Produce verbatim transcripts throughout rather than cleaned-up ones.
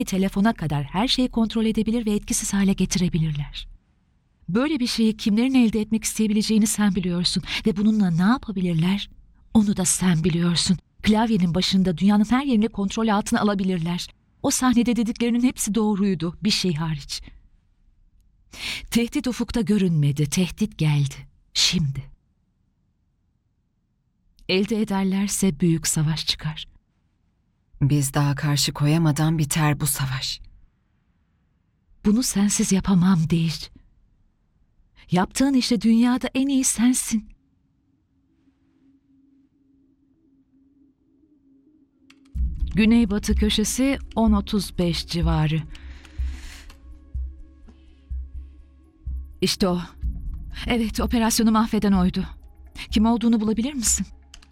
telefona kadar her şeyi kontrol edebilir ve etkisiz hale getirebilirler. Böyle bir şeyi kimlerin elde etmek isteyebileceğini sen biliyorsun ve bununla ne yapabilirler? Onu da sen biliyorsun. Klavyenin başında dünyanın her yerini kontrol altına alabilirler. O sahnede dediklerinin hepsi doğruydu, bir şey hariç. Tehdit ufukta görünmedi, tehdit geldi. Şimdi. Elde ederlerse büyük savaş çıkar. Biz daha karşı koyamadan biter bu savaş. Bunu sensiz yapamam değil. Yaptığın işte dünyada en iyi sensin. Güneybatı köşesi on otuz beş civarı. İşte o. Evet, operasyonu mahveden oydu. Kim olduğunu bulabilir misin?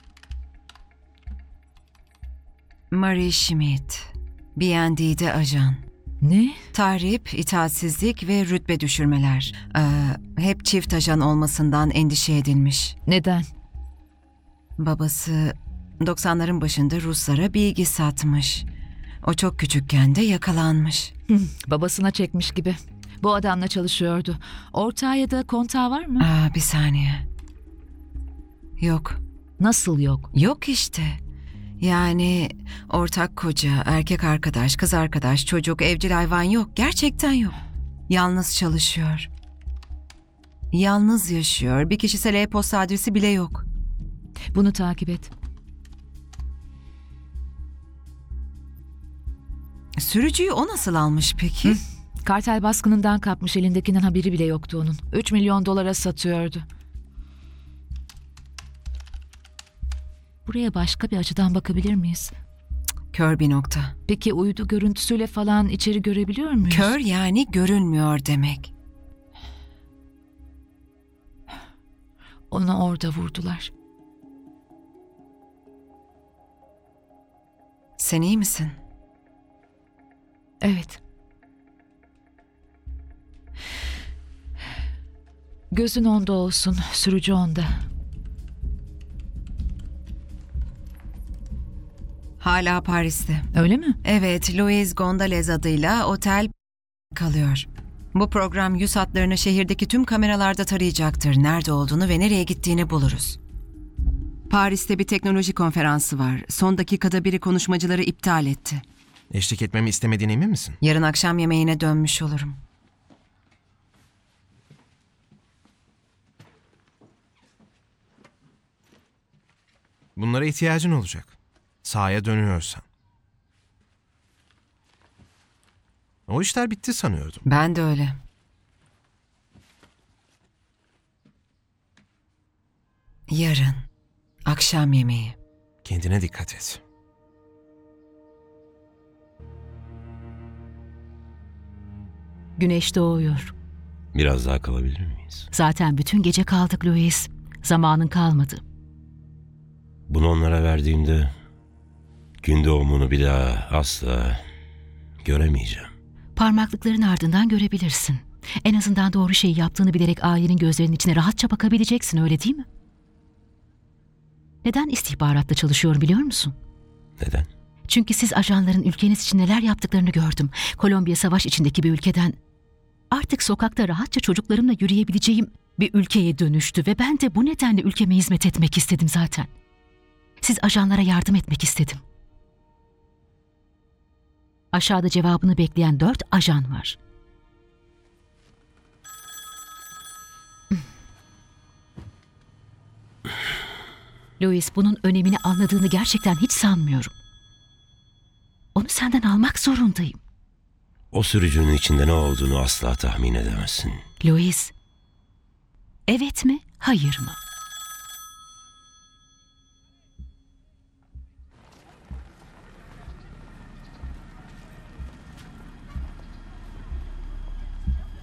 Marie Schmidt, B and D'de ajan. Ne? Tahrip, itaatsizlik ve rütbe düşürmeler. Ee, hep çift ajan olmasından endişe edilmiş. Neden? Babası doksanların başında Ruslara bilgi satmış. O çok küçükken de yakalanmış. Hı, babasına çekmiş gibi. Bu adamla çalışıyordu. Ortağı ya da kontağı var mı? Aa, bir saniye. Yok. Nasıl yok? Yok işte. Yani ortak koca, erkek arkadaş, kız arkadaş, çocuk, evcil hayvan yok. Gerçekten yok. Yalnız çalışıyor. Yalnız yaşıyor. Bir kişisel e-posta adresi bile yok. Bunu takip et. Sürücüyü o nasıl almış peki? Hı? Kartel baskınından kapmış, elindekinden haberi bile yoktu onun. Üç milyon dolara satıyordu. Buraya başka bir açıdan bakabilir miyiz? Kör bir nokta. Peki uydu görüntüsüyle falan içeri görebiliyor muyuz? Kör yani görünmüyor demek. Onu orada vurdular. Sen iyi misin? Evet. Gözün onda olsun, sürücü onda. Hala Paris'te. Öyle mi? Evet, Louise Gondalez adıyla otel kalıyor. Bu program yüz hatlarını şehirdeki tüm kameralarda tarayacaktır. Nerede olduğunu ve nereye gittiğini buluruz. Paris'te bir teknoloji konferansı var. Son dakikada biri konuşmacıları iptal etti. Eşlik etmemi istemediğine emin misin? Yarın akşam yemeğine dönmüş olurum. Bunlara ihtiyacın olacak. Sahaya dönüyorsan. O işler bitti sanıyordum. Ben de öyle. Yarın akşam yemeği. Kendine dikkat et. Güneş doğuyor. Biraz daha kalabilir miyiz? Zaten bütün gece kaldık Louis. Zamanın kalmadı. Bunu onlara verdiğimde gün doğumunu bir daha asla göremeyeceğim. Parmaklıkların ardından görebilirsin. En azından doğru şeyi yaptığını bilerek ailenin gözlerinin içine rahatça bakabileceksin, öyle değil mi? Neden istihbaratta çalışıyorum biliyor musun? Neden? Çünkü siz ajanların ülkeniz için neler yaptıklarını gördüm. Kolombiya savaş içindeki bir ülkeden artık sokakta rahatça çocuklarımla yürüyebileceğim bir ülkeye dönüştü ve ben de bu nedenle ülkeme hizmet etmek istedim zaten. Siz ajanlara yardım etmek istedim. Aşağıda cevabını bekleyen dört ajan var. Louis, bunun önemini anladığını gerçekten hiç sanmıyorum. Onu senden almak zorundayım. O sürücünün içinde ne olduğunu asla tahmin edemezsin. Louis, evet mi, hayır mı?